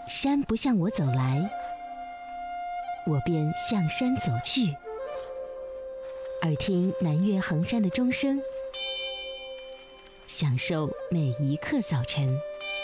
山不向我走来，我便向山走去。耳听南岳衡山的钟声，享受每一刻早晨。